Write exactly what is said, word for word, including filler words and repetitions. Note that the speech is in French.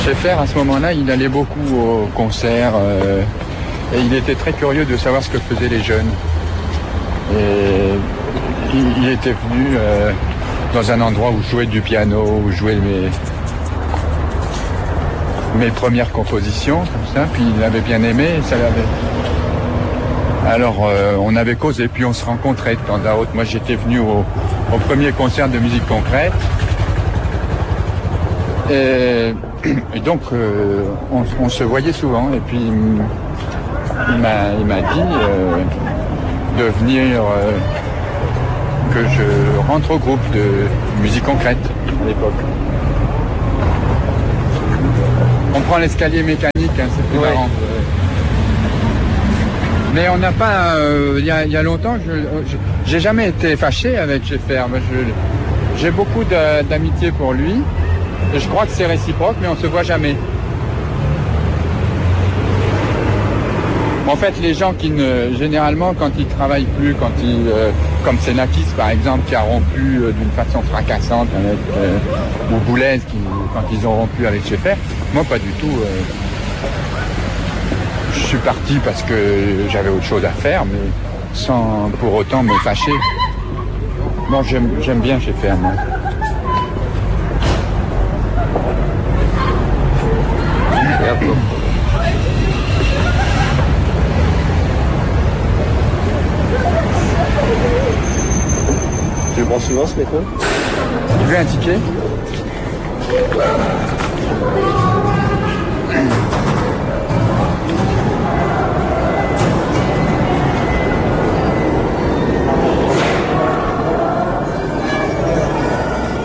Schaeffer, à ce moment-là, il allait beaucoup aux concerts euh, et il était très curieux de savoir ce que faisaient les jeunes. Et il, il était venu euh, dans un endroit où je jouais du piano, où je jouais mes, mes premières compositions, comme ça, puis il avait bien aimé, et ça l'avait... Alors euh, on avait causé, puis on se rencontrait de temps à autre. Moi j'étais venu au, au premier concert de musique concrète. Et, et donc euh, on, on se voyait souvent. Et puis il m'a, il m'a dit euh, de venir, euh, que je rentre au groupe de musique concrète à l'époque. On prend l'escalier mécanique, hein, c'est plus ouais. marrant. Mais on n'a pas, il euh, y, y a longtemps, je, je, j'ai jamais été fâché avec Schaeffer. Je, j'ai beaucoup de, d'amitié pour lui. Et je crois que c'est réciproque, mais on se voit jamais. En fait, les gens qui ne, généralement, quand ils travaillent plus, quand ils, euh, comme Xenakis par exemple, qui a rompu euh, d'une façon fracassante avec, euh, ou Boulez, qui, quand ils ont rompu avec Schaeffer, moi pas du tout. Euh, Je suis parti parce que j'avais autre chose à faire, mais sans pour autant me fâcher. Bon, j'aime, j'aime bien Schaeffer, moi. Tu le prends souvent ce métro? Tu veux un ticket?